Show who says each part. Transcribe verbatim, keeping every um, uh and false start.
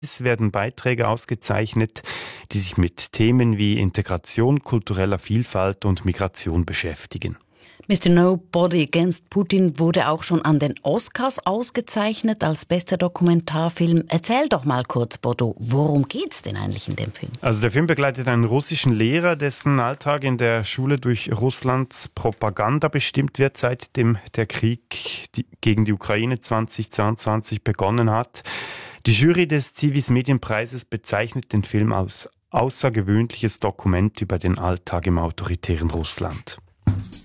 Speaker 1: Es werden Beiträge ausgezeichnet, die sich mit Themen wie Integration, kultureller Vielfalt und Migration beschäftigen.
Speaker 2: Mister Nobody Against Putin wurde auch schon an den Oscars ausgezeichnet als bester Dokumentarfilm. Erzähl doch mal kurz, Bodo, worum geht's denn eigentlich in dem Film?
Speaker 1: Also der Film begleitet einen russischen Lehrer, dessen Alltag in der Schule durch Russlands Propaganda bestimmt wird, seitdem der Krieg gegen die Ukraine zweitausendzweiundzwanzig begonnen hat. Die Jury des Zivis Medienpreises bezeichnet den Film als außergewöhnliches Dokument über den Alltag im autoritären Russland.